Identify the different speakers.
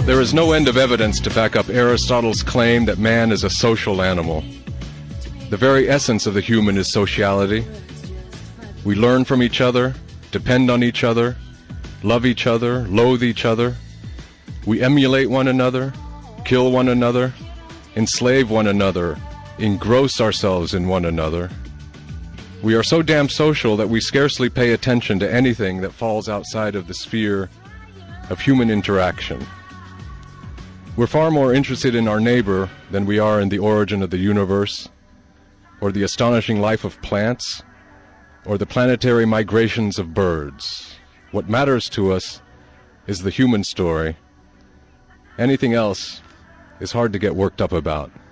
Speaker 1: There is no end of evidence to back up Aristotle's claim that man is a social animal. The very essence of the human is sociality. We learn from each other, depend on each other, love each other, loathe each other. We emulate one another, kill one another, enslave one another, engross ourselves in one another. We are so damn social that we scarcely pay attention to anything that falls outside of the sphere of human interaction. We're far more interested in our neighbor than we are in the origin of the universe, or the astonishing life of plants, or the planetary migrations of birds. What matters to us is the human story. Anything else is hard to get worked up about.